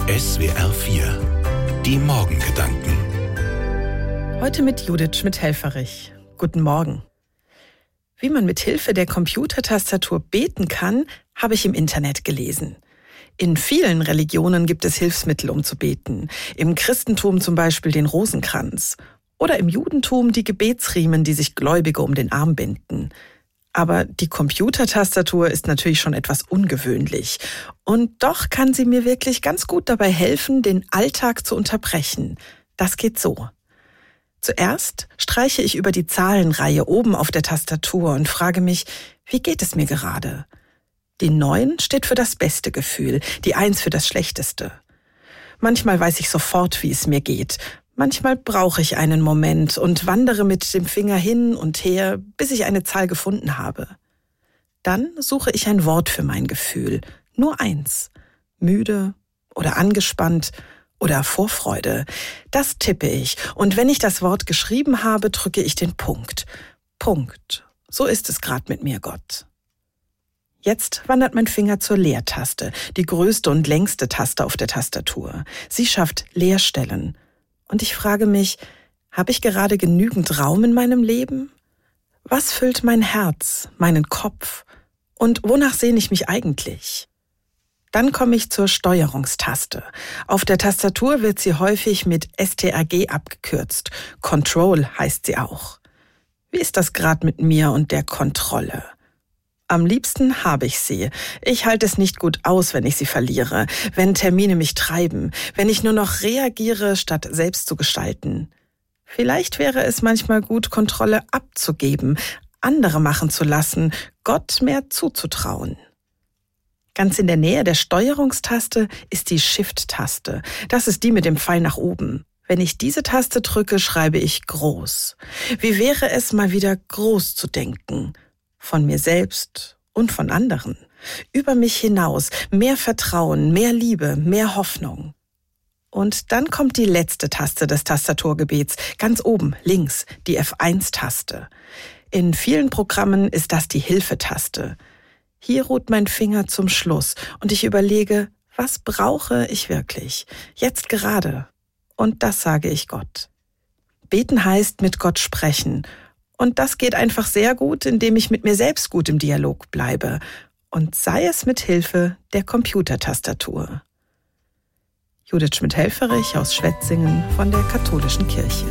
SWR 4, die Morgengedanken. Heute mit Judith Schmidt-Helfferich. Guten Morgen. Wie man mit Hilfe der Computertastatur beten kann, habe ich im Internet gelesen. In vielen Religionen gibt es Hilfsmittel, um zu beten. Im Christentum zum Beispiel den Rosenkranz. Oder im Judentum die Gebetsriemen, die sich Gläubige um den Arm binden. Aber die Computertastatur ist natürlich schon etwas ungewöhnlich. Und doch kann sie mir wirklich ganz gut dabei helfen, den Alltag zu unterbrechen. Das geht so. Zuerst streiche ich über die Zahlenreihe oben auf der Tastatur und frage mich, wie geht es mir gerade? Die 9 steht für das beste Gefühl, die 1 für das schlechteste. Manchmal weiß ich sofort, wie es mir geht. Manchmal brauche ich einen Moment und wandere mit dem Finger hin und her, bis ich eine Zahl gefunden habe. Dann suche ich ein Wort für mein Gefühl. Nur eins. Müde oder angespannt oder Vorfreude. Das tippe ich. Und wenn ich das Wort geschrieben habe, drücke ich den Punkt. Punkt. So ist es gerade mit mir, Gott. Jetzt wandert mein Finger zur Leertaste, die größte und längste Taste auf der Tastatur. Sie schafft Leerstellen. Und ich frage mich, habe ich gerade genügend Raum in meinem Leben? Was füllt mein Herz, meinen Kopf? Und wonach sehne ich mich eigentlich? Dann komme ich zur Steuerungstaste. Auf der Tastatur wird sie häufig mit STRG abgekürzt. Control heißt sie auch. Wie ist das gerade mit mir und der Kontrolle? Am liebsten habe ich sie. Ich halte es nicht gut aus, wenn ich sie verliere, wenn Termine mich treiben, wenn ich nur noch reagiere, statt selbst zu gestalten. Vielleicht wäre es manchmal gut, Kontrolle abzugeben, andere machen zu lassen, Gott mehr zuzutrauen. Ganz in der Nähe der Steuerungstaste ist die Shift-Taste. Das ist die mit dem Pfeil nach oben. Wenn ich diese Taste drücke, schreibe ich groß. Wie wäre es, mal wieder groß zu denken? Von mir selbst und von anderen. Über mich hinaus. Mehr Vertrauen, mehr Liebe, mehr Hoffnung. Und dann kommt die letzte Taste des Tastaturgebets. Ganz oben, links, die F1-Taste. In vielen Programmen ist das die Hilfetaste. Hier ruht mein Finger zum Schluss und ich überlege, was brauche ich wirklich? Jetzt gerade. Und das sage ich Gott. Beten heißt mit Gott sprechen. Und das geht einfach sehr gut, indem ich mit mir selbst gut im Dialog bleibe. Und sei es mit Hilfe der Computertastatur. Judith Schmidt-Helfferich aus Schwetzingen von der Katholischen Kirche.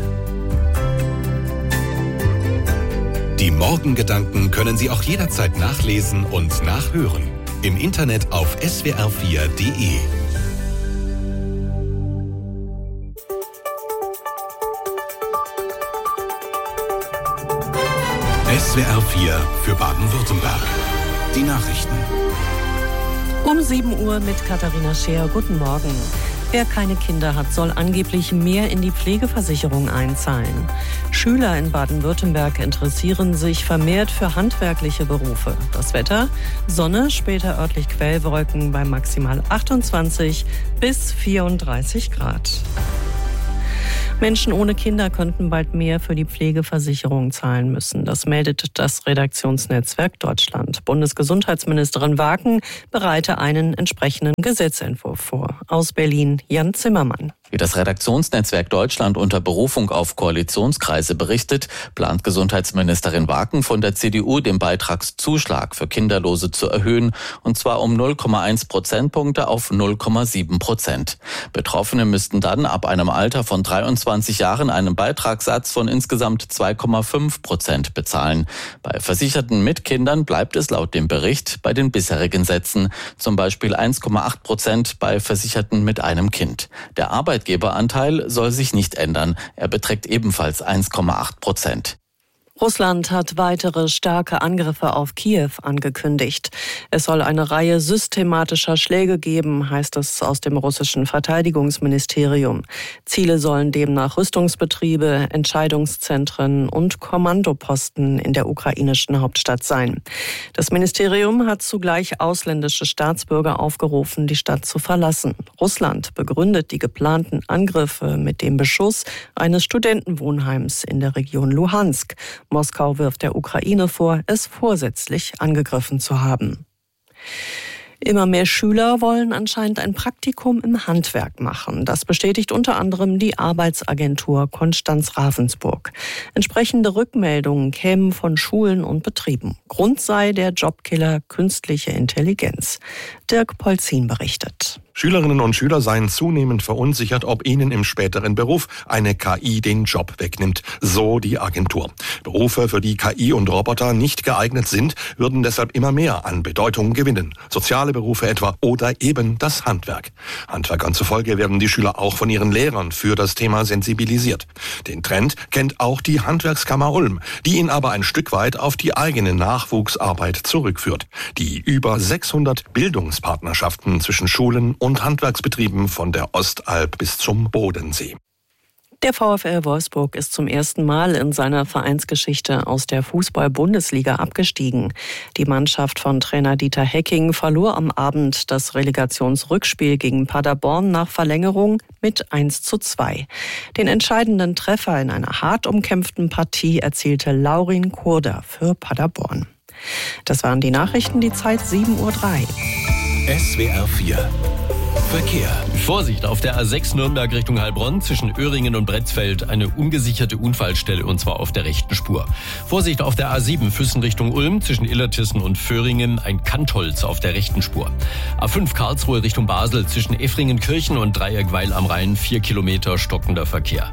Die Morgengedanken können Sie auch jederzeit nachlesen und nachhören. Im Internet auf swr4.de. SWR 4 für Baden-Württemberg. Die Nachrichten. Um 7 Uhr mit Katharina Scheer. Guten Morgen. Wer keine Kinder hat, soll angeblich mehr in die Pflegeversicherung einzahlen. Schüler in Baden-Württemberg interessieren sich vermehrt für handwerkliche Berufe. Das Wetter? Sonne, später örtlich Quellwolken bei maximal 28 bis 34 Grad. Menschen ohne Kinder könnten bald mehr für die Pflegeversicherung zahlen müssen. Das meldet das Redaktionsnetzwerk Deutschland. Bundesgesundheitsministerin Waken bereite einen entsprechenden Gesetzentwurf vor. Aus Berlin Jan Zimmermann. Wie das Redaktionsnetzwerk Deutschland unter Berufung auf Koalitionskreise berichtet, plant Gesundheitsministerin Waken von der CDU den Beitragszuschlag für Kinderlose zu erhöhen, und zwar um 0,1 Prozentpunkte auf 0,7%. Betroffene müssten dann ab einem Alter von 23 Jahren einen Beitragssatz von insgesamt 2,5% bezahlen. Bei Versicherten mit Kindern bleibt es laut dem Bericht bei den bisherigen Sätzen, zum Beispiel 1,8% bei Versicherten mit einem Kind. Der Arbeitgeberanteil soll sich nicht ändern. Er beträgt ebenfalls 1,8%. Russland hat weitere starke Angriffe auf Kiew angekündigt. Es soll eine Reihe systematischer Schläge geben, heißt es aus dem russischen Verteidigungsministerium. Ziele sollen demnach Rüstungsbetriebe, Entscheidungszentren und Kommandoposten in der ukrainischen Hauptstadt sein. Das Ministerium hat zugleich ausländische Staatsbürger aufgerufen, die Stadt zu verlassen. Russland begründet die geplanten Angriffe mit dem Beschuss eines Studentenwohnheims in der Region Luhansk. Moskau wirft der Ukraine vor, es vorsätzlich angegriffen zu haben. Immer mehr Schüler wollen anscheinend ein Praktikum im Handwerk machen. Das bestätigt unter anderem die Arbeitsagentur Konstanz Ravensburg. Entsprechende Rückmeldungen kämen von Schulen und Betrieben. Grund sei der Jobkiller künstliche Intelligenz. Dirk Polzin berichtet. Schülerinnen und Schüler seien zunehmend verunsichert, ob ihnen im späteren Beruf eine KI den Job wegnimmt, so die Agentur. Berufe, für die KI und Roboter nicht geeignet sind, würden deshalb immer mehr an Bedeutung gewinnen. Soziale Berufe etwa oder eben das Handwerk. Handwerkern zufolge werden die Schüler auch von ihren Lehrern für das Thema sensibilisiert. Den Trend kennt auch die Handwerkskammer Ulm, die ihn aber ein Stück weit auf die eigene Nachwuchsarbeit zurückführt. Die über 600 Bildungspartnerschaften zwischen Schulen und Handwerksbetrieben von der Ostalb bis zum Bodensee. Der VfL Wolfsburg ist zum ersten Mal in seiner Vereinsgeschichte aus der Fußball-Bundesliga abgestiegen. Die Mannschaft von Trainer Dieter Hecking verlor am Abend das Relegationsrückspiel gegen Paderborn nach Verlängerung mit 1:2. Den entscheidenden Treffer in einer hart umkämpften Partie erzielte Laurin Kurda für Paderborn. Das waren die Nachrichten, die Zeit 7:03 Uhr. SWR 4 Verkehr. Vorsicht, auf der A6 Nürnberg Richtung Heilbronn zwischen Öhringen und Bretzfeld eine ungesicherte Unfallstelle und zwar auf der rechten Spur. Vorsicht, auf der A7 Füssen Richtung Ulm zwischen Illertissen und Föhringen ein Kantholz auf der rechten Spur. A5 Karlsruhe Richtung Basel zwischen Effringenkirchen und Dreieck-Weil am Rhein 4 Kilometer stockender Verkehr.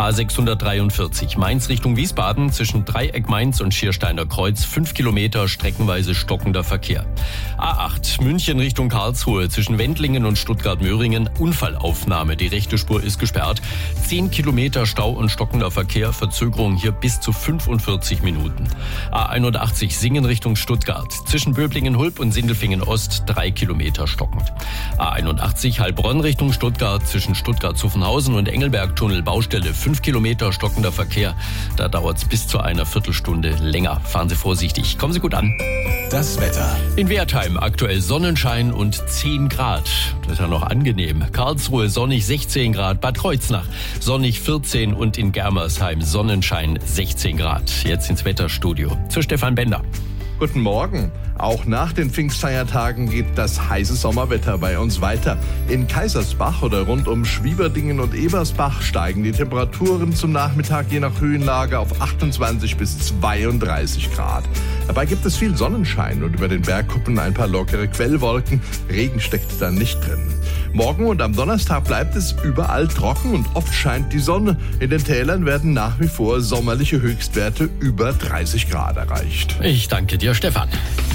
A643 Mainz Richtung Wiesbaden zwischen Dreieck Mainz und Schiersteiner Kreuz 5 Kilometer streckenweise stockender Verkehr. A8 München Richtung Karlsruhe zwischen Wendlingen und Stuttgart-Möhringen, Unfallaufnahme. Die rechte Spur ist gesperrt. 10 Kilometer Stau und stockender Verkehr, Verzögerung hier bis zu 45 Minuten. A81 Singen Richtung Stuttgart. Zwischen Böblingen-Hulb und Sindelfingen-Ost 3 Kilometer stockend. A81 Heilbronn Richtung Stuttgart. Zwischen Stuttgart-Zuffenhausen und Engelberg-Tunnel Baustelle 5 Kilometer stockender Verkehr. Da dauert es bis zu einer Viertelstunde länger. Fahren Sie vorsichtig. Kommen Sie gut an. Das Wetter. In Wertheim aktuell Sonnenschein und 10 Grad. Das ist ja noch angenehm. Karlsruhe sonnig 16 Grad, Bad Kreuznach sonnig 14 und in Germersheim Sonnenschein 16 Grad. Jetzt ins Wetterstudio zu Stefan Bender. Guten Morgen. Auch nach den Pfingstfeiertagen geht das heiße Sommerwetter bei uns weiter. In Kaisersbach oder rund um Schwieberdingen und Ebersbach steigen die Temperaturen zum Nachmittag je nach Höhenlage auf 28 bis 32 Grad. Dabei gibt es viel Sonnenschein und über den Bergkuppen ein paar lockere Quellwolken. Regen steckt dann nicht drin. Morgen und am Donnerstag bleibt es überall trocken und oft scheint die Sonne. In den Tälern werden nach wie vor sommerliche Höchstwerte über 30 Grad erreicht. Ich danke dir, Stefan.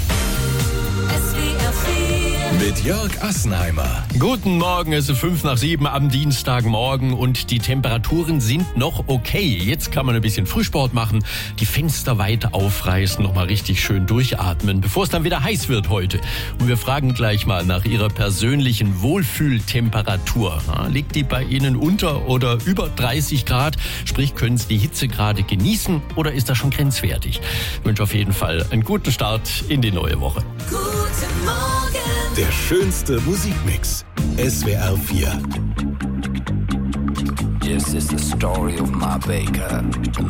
Mit Jörg Assenheimer. Guten Morgen, es ist 6:55 am Dienstagmorgen und die Temperaturen sind noch okay. Jetzt kann man ein bisschen Frühsport machen, die Fenster weit aufreißen, nochmal richtig schön durchatmen, bevor es dann wieder heiß wird heute. Und wir fragen gleich mal nach Ihrer persönlichen Wohlfühltemperatur. Liegt die bei Ihnen unter oder über 30 Grad? Sprich, können Sie die Hitze gerade genießen oder ist das schon grenzwertig? Ich wünsche auf jeden Fall einen guten Start in die neue Woche. Guten Morgen. Der schönste Musikmix. SWR 4. This is the story of my baker.